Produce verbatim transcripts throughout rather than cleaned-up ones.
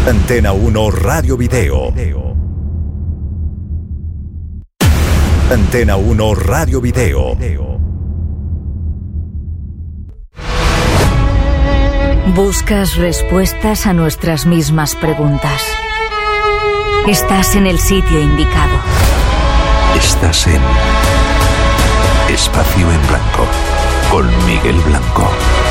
Antena uno Radio Video. Antena uno Radio Video. Buscas respuestas a nuestras mismas preguntas. Estás en el sitio indicado. Estás en Espacio en Blanco con Miguel Blanco.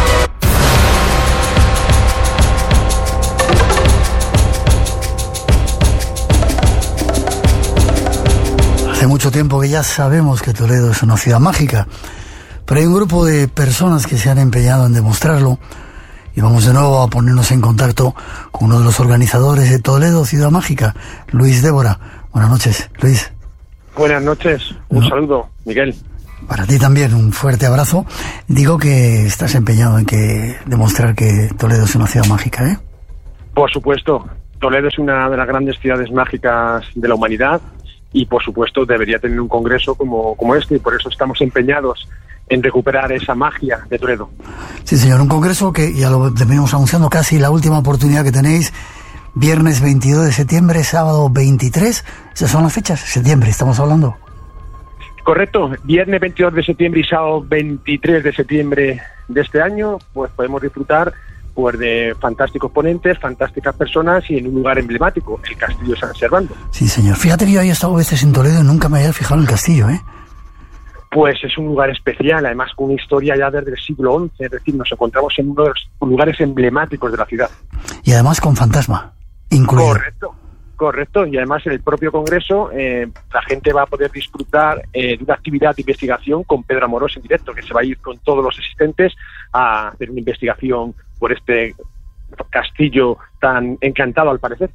Hace mucho tiempo que ya sabemos que Toledo es una ciudad mágica, pero hay un grupo de personas que se han empeñado en demostrarlo y vamos de nuevo a ponernos en contacto con uno de los organizadores de Toledo Ciudad Mágica, Luis Débora. Buenas noches, Luis. Buenas noches, un no. saludo, Miguel. Para ti también, un fuerte abrazo. Digo que estás empeñado en que demostrar que Toledo es una ciudad mágica, ¿eh? Por supuesto, Toledo es una de las grandes ciudades mágicas de la humanidad y, por supuesto, debería tener un congreso como, como este, y por eso estamos empeñados en recuperar esa magia de Toledo. Sí, señor, un congreso que ya lo venimos anunciando, casi la última oportunidad que tenéis, viernes veintidós de septiembre, sábado veintitrés, esas son las fechas, septiembre, estamos hablando. Correcto, viernes veintidós de septiembre y sábado veintitrés de septiembre de este año, pues podemos disfrutar pues de fantásticos ponentes, fantásticas personas y en un lugar emblemático, el Castillo de San Servando. Sí, señor. Fíjate que yo había estado veces en Toledo y nunca me había fijado en el castillo, ¿eh? Pues es un lugar especial, además con una historia ya desde el siglo once, es decir, nos encontramos en uno de los lugares emblemáticos de la ciudad. Y además con fantasma incluido. Correcto, correcto. Y además en el propio congreso eh, la gente va a poder disfrutar eh, de una actividad de investigación con Pedro Amorós en directo, que se va a ir con todos los asistentes a hacer una investigación por este castillo tan encantado al parecer.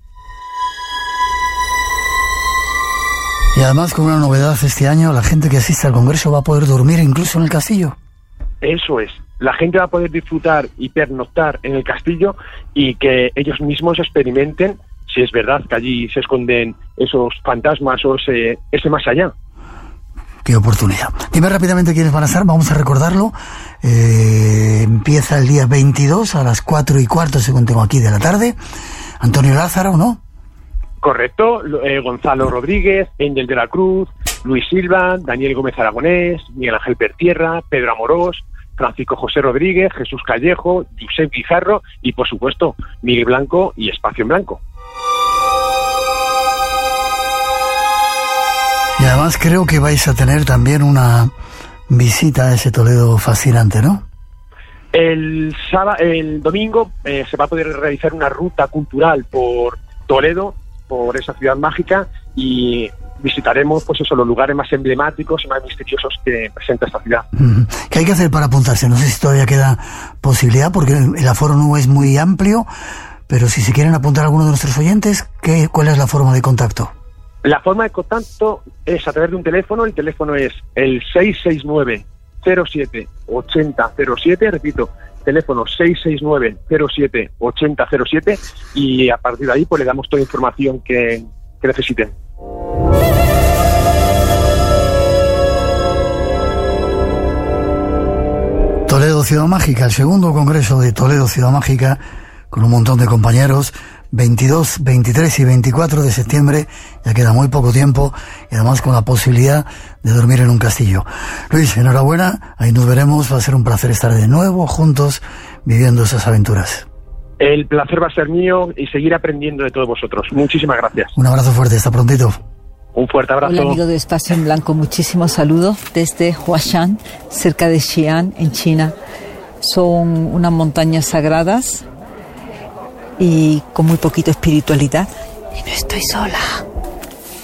Y además con una novedad este año, la gente que asiste al congreso va a poder dormir incluso en el castillo. Eso es, la gente va a poder disfrutar y pernoctar en el castillo y que ellos mismos experimenten si es verdad que allí se esconden esos fantasmas o ese, ese más allá. Qué oportunidad. Dime rápidamente quiénes van a estar, vamos a recordarlo. Eh, empieza el día veintidós a las cuatro y cuarto, según tengo aquí, de la tarde. Antonio Lázaro, ¿no? Correcto, eh, Gonzalo Rodríguez, Ángel de la Cruz, Luis Silva, Daniel Gómez Aragonés, Miguel Ángel Pertierra, Pedro Amorós, Francisco José Rodríguez, Jesús Callejo, Josep Guijarro y, por supuesto, Miguel Blanco y Espacio en Blanco. Y además creo que vais a tener también una visita a ese Toledo fascinante, ¿no? El sábado, el domingo eh, se va a poder realizar una ruta cultural por Toledo, por esa ciudad mágica, y visitaremos pues eso, los lugares más emblemáticos y más misteriosos que presenta esta ciudad. Uh-huh. ¿Qué hay que hacer para apuntarse? No sé si todavía queda posibilidad, porque el aforo no es muy amplio, pero si se quieren apuntar a alguno de nuestros oyentes, ¿qué, ¿cuál es la forma de contacto? La forma de contacto es a través de un teléfono. El teléfono es el seis seis nueve, cero siete, ocho cero cero siete, repito, teléfono seis seis nueve, cero siete, ocho cero cero siete, y a partir de ahí pues le damos toda la información que, que necesiten. Toledo Ciudad Mágica, el segundo congreso de Toledo Ciudad Mágica, con un montón de compañeros, veintidós, veintitrés y veinticuatro de septiembre, ya queda muy poco tiempo, y además con la posibilidad de dormir en un castillo. Luis, enhorabuena, ahí nos veremos, va a ser un placer estar de nuevo juntos viviendo esas aventuras. El placer va a ser mío y seguir aprendiendo de todos vosotros. Muchísimas gracias. Un abrazo fuerte, hasta prontito. Un fuerte abrazo. Hola, amigo de Espacio en Blanco, muchísimos saludos desde Huashan, cerca de Xi'an, en China. Son unas montañas sagradas y con muy poquito espiritualidad. Y no estoy sola.